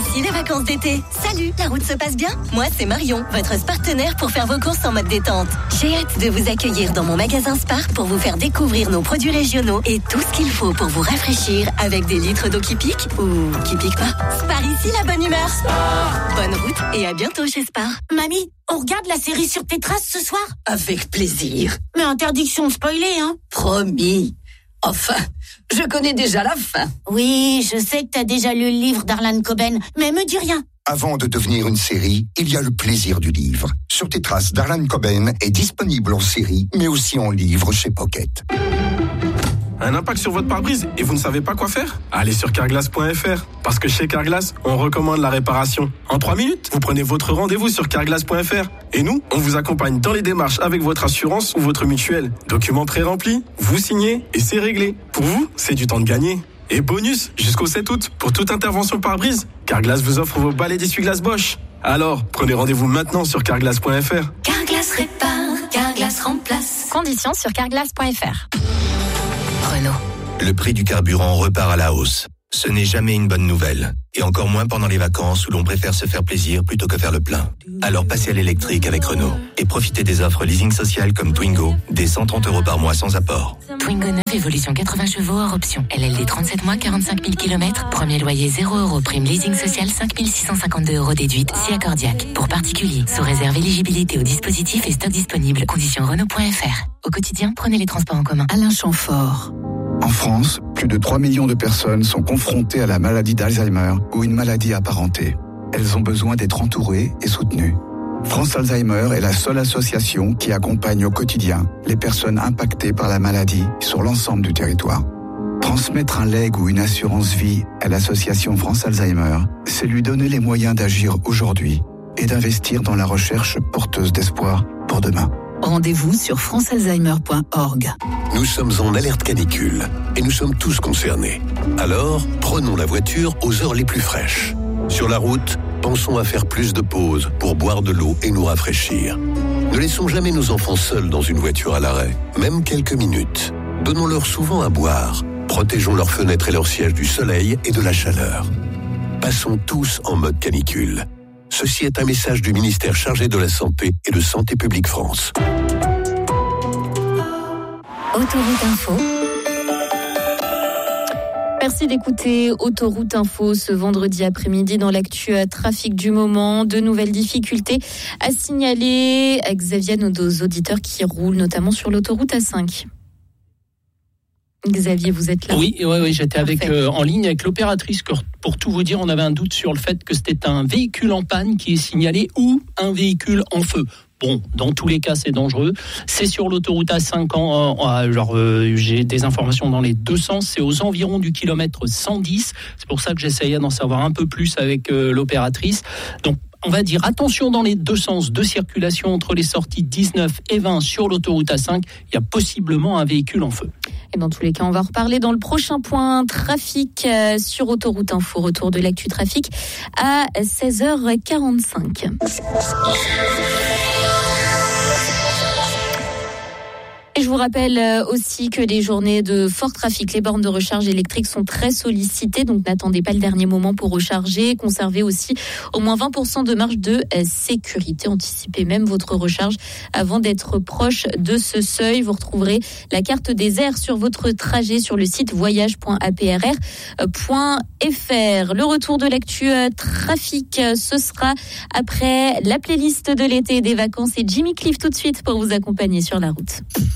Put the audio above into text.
ici les vacances d'été. Salut, la route se passe bien? Moi, c'est Marion, votre partenaire pour faire vos courses en mode détente. J'ai hâte de vous accueillir dans mon magasin Spar pour vous faire découvrir nos produits régionaux et tout ce qu'il faut pour vous rafraîchir avec des litres d'eau qui piquent ou qui piquent pas. Spar ici, la bonne humeur. Spar. Bonne route et à bientôt chez Spar. Mamie, on regarde la série sur tes traces ce soir? Avec plaisir. Mais interdiction de spoiler, hein? Promis. Enfin, je connais déjà la fin. Oui, je sais que t'as déjà lu le livre d'Harlan Coben, mais me dis rien. Avant de devenir une série, il y a le plaisir du livre. Sur tes traces d'Harlan Coben est disponible en série, mais aussi en livre chez Pocket. Un impact sur votre pare-brise et vous ne savez pas quoi faire? Allez sur carglass.fr. Parce que chez Carglass, on recommande la réparation. En 3 minutes, vous prenez votre rendez-vous sur carglass.fr. Et nous, on vous accompagne dans les démarches avec votre assurance ou votre mutuelle. Documents pré-remplis, vous signez et c'est réglé. Pour vous, c'est du temps de gagner. Et bonus, jusqu'au 7 août, pour toute intervention pare-brise, Carglass vous offre vos balais d'essuie-glace Bosch. Alors, prenez rendez-vous maintenant sur carglass.fr. Carglass répare, Carglass remplace. Conditions sur carglass.fr. Renault. Le prix du carburant repart à la hausse. Ce n'est jamais une bonne nouvelle. Et encore moins pendant les vacances où l'on préfère se faire plaisir plutôt que faire le plein. Alors passez à l'électrique avec Renault. Et profitez des offres leasing social comme Twingo, des 130 € par mois sans apport. Twingo 9, évolution 80 chevaux hors option. LLD 37 mois, 45 000 km. Premier loyer 0 €. Prime leasing social 5 652 € déduite. Si accordiaque. Pour particuliers. Sous réserve éligibilité au dispositif et stock disponible. Conditions Renault.fr. Au quotidien, prenez les transports en commun. Alain Chamfort. En France, plus de 3 millions de personnes sont confrontées à la maladie d'Alzheimer ou une maladie apparentée. Elles ont besoin d'être entourées et soutenues. France Alzheimer est la seule association qui accompagne au quotidien les personnes impactées par la maladie sur l'ensemble du territoire. Transmettre un legs ou une assurance vie à l'association France Alzheimer, c'est lui donner les moyens d'agir aujourd'hui et d'investir dans la recherche porteuse d'espoir pour demain. Rendez-vous sur francealzheimer.org. Nous sommes en alerte canicule et nous sommes tous concernés. Alors, prenons la voiture aux heures les plus fraîches. Sur la route, pensons à faire plus de pauses pour boire de l'eau et nous rafraîchir. Ne laissons jamais nos enfants seuls dans une voiture à l'arrêt, même quelques minutes. Donnons-leur souvent à boire. Protégeons leurs fenêtres et leurs sièges du soleil et de la chaleur. Passons tous en mode canicule. Ceci est un message du ministère chargé de la Santé et de Santé publique France. Autoroute Info. Merci d'écouter Autoroute Info ce vendredi après-midi dans l'actu trafic du moment. De nouvelles difficultés à signaler à Xavier, nos auditeurs qui roulent notamment sur l'autoroute A5. Xavier, vous êtes là? Oui, j'étais en ligne avec l'opératrice. Pour tout vous dire, on avait un doute sur le fait que c'était un véhicule en panne qui est signalé ou un véhicule en feu. Bon, dans tous les cas, c'est dangereux. C'est sur l'autoroute A5. J'ai des informations dans les deux sens. C'est aux environs du kilomètre 110. C'est pour ça que j'essayais d'en savoir un peu plus avec l'opératrice. Donc, on va dire attention dans les deux sens de circulation entre les sorties 19 et 20 sur l'autoroute A5. Il y a possiblement un véhicule en feu. Et dans tous les cas, on va reparler dans le prochain point trafic sur Autoroute Info. Retour de l'actu trafic à 16h45. Et je vous rappelle aussi que les journées de fort trafic, les bornes de recharge électrique sont très sollicitées, donc n'attendez pas le dernier moment pour recharger. Conservez aussi au moins 20% de marge de sécurité. Anticipez même votre recharge avant d'être proche de ce seuil. Vous retrouverez la carte des aires sur votre trajet sur le site voyage.aprr.fr. Le retour de l'actu trafic, ce sera après la playlist de l'été et des vacances et Jimmy Cliff tout de suite pour vous accompagner sur la route.